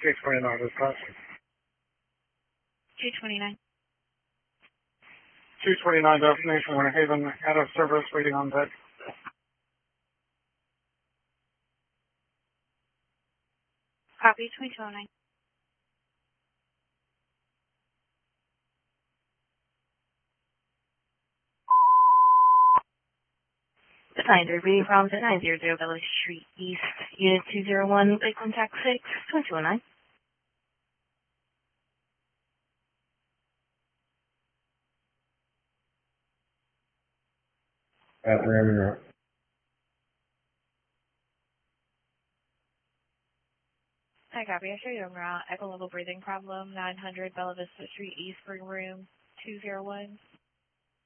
229 is that? 229. 229 destination Winter Haven, out of service, waiting on deck. Copy, 229. Defender reading from 900 Village Street East, Unit 201, Lake Contact 6, 209. Bathroom, Hi, copy. I show you en route. Echo level breathing problem, 900 Bella Vista Street East, room 201.